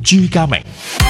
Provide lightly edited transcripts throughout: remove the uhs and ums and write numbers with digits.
朱家明。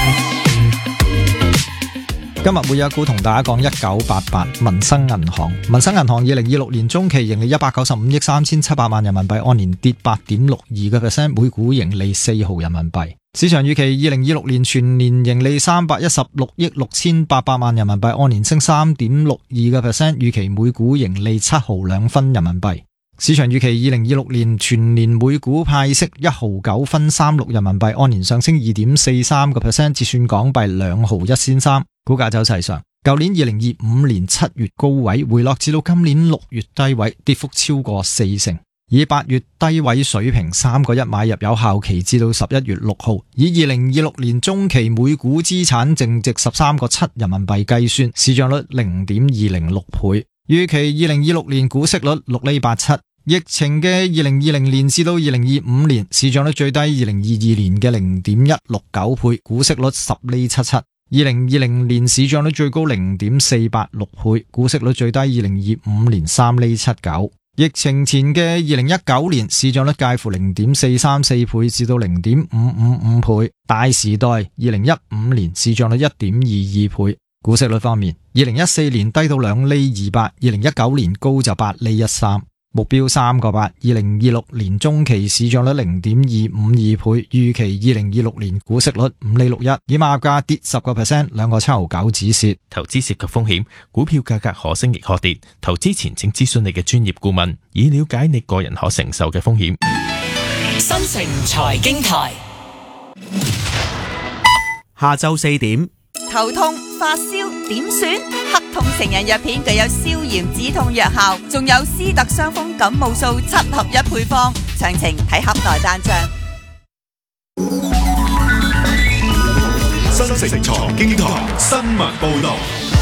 今日會有股同大家講1988民生銀行。民生銀行2026年中期盈利195億3700萬人民幣，按年跌 8.62%， 每股盈利4毫人民幣。市場預期2026年全年盈利316億6800萬人民幣，按年升 3.62%， 預期每股盈利7毫2分人民幣。市場預期2026年全年每股派息1毫9分36人民幣，按年上升 2.43%， 折算港幣2毫1仙3。股價走勢上，舊年2025年7月高位回落至到今年6月低位，跌幅超過40%。以8月低位水平3個1買入有效期至到11月6號，以2026年中期每股資產淨值13個7人民幣計算，市賬率 0.206 倍。預期2026年股息率6厘87。疫情嘅2020年至到2025年，市賬率最低2022年嘅 0.169 倍，股息率10厘77。2020年市賬率最高 0.486 倍，股息率最低2025年3厘79。疫情前嘅2019年市賬率介乎 0.434 倍至到 0.555 倍，大時代2015年市賬率 1.22 倍。股息率方面，2014年低到2厘28， 2019年高就8厘13。目標3個8， 2026年中期市賬率 0.252 倍，預期2026年股息率5厘61，以買入價跌 10%， 2個7毫9止蝕。 投資涉及風險，股票價格可升亦可跌，投資前請諮詢你嘅專業顧問，以了解你個人可承受嘅風險。 新城財經台， 下晝4點。 頭痛、發燒點算？黑痛成人藥片具有消炎止痛藥效，仲有斯特傷風感冒素7合1配方，詳情睇盒內單張。 新城財經台新聞報道。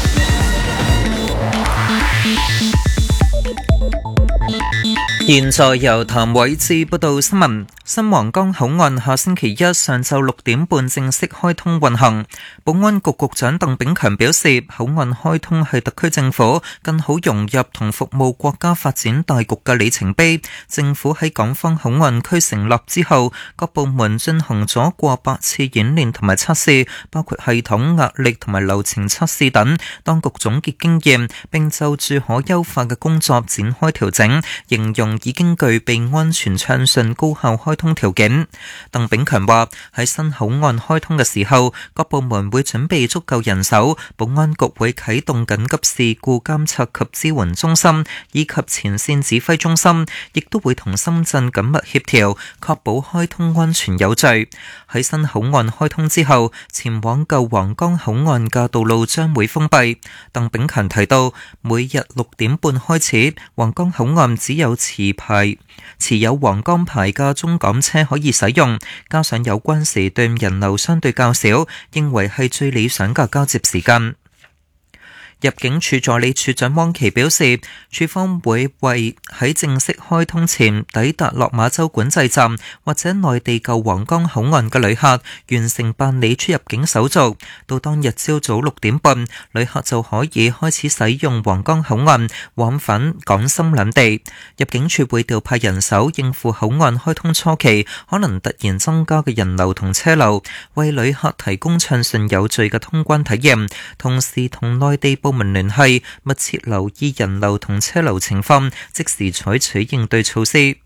現在由譚偉智報道新聞。新皇崗口岸下星期一上晝6點半正式開通運行。保安局局長鄧炳強表示，口岸開通係特區政府更好融入同服務國家發展大局嘅里程碑。政府喺港方口岸區成立之後，各部門進行咗過百次演練同埋測試，包括系統、壓力同埋流程測試等。當局總結經驗，並就住可優化嘅工作展開調整，形容已經具備安全暢順高效開通條件。鄧炳強話，喺新口岸開通嘅時候，各部門會準備足夠人手，保安局會啟動緊急事故監察及支援中心以及前線指揮中心，亦都會同深圳緊密協調，確保開通安全有序。喺新口岸開通之後，前往舊皇崗口岸嘅道路將會封閉。鄧炳強提到，每日6點半開始，皇崗口岸只有持有皇崗牌嘅中港車可以使用，加上有關時段人流相對較少，認為係最理想嘅交接時間。入境處助理處長汪琪表示，處方會為喺正式開通前抵達落馬洲管制站或者內地舊皇崗口岸嘅旅客完成辦理出入境手續，到當日朝早6點半，旅客就可以開始使用皇崗口岸往返港深兩地。入境處會調派人手應付口岸開通初期可能突然增加嘅人流同車流，為旅客提供暢順有序嘅通關體驗，同時同內地部門聯繫，密切留意人流同車流情況，即時採取應對措施。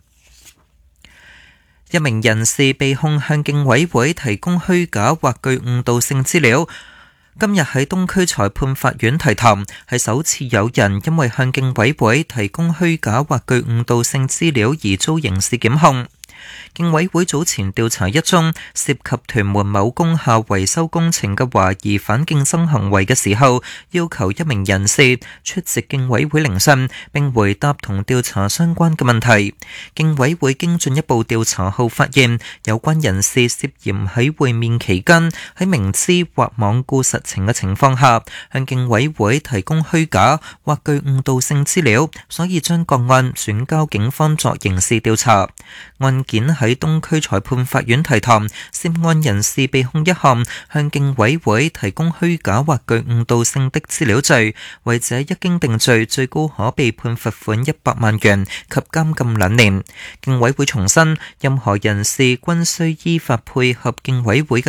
一名人士被控向競委會提供虛假或具誤導性資料，今日喺東區裁判法院提談，係首次有人因為向競委會提供虛假或具誤導性資料而遭刑事檢控。競委會早前調查一宗涉及屯門某工廈維修工程嘅懷疑反競爭行為嘅時候，要求一名人士出席競委會聆訊並回答同調查相關嘅問題。競委會經進一步調查後發現，有關人士涉嫌喺會面期間喺明知或罔顧實情嘅情況下，向競委會提供虛假或具誤導性資料，所以將個案轉交警方作刑事調查。案件喺東區裁判法院提談，涉案人士被控一項向競委會提供虛假或具誤導性的資料罪，違者一經定罪，最高可被判罰款100萬元及監禁2年。競委會重申，任何人士均需依法配合競委會嘅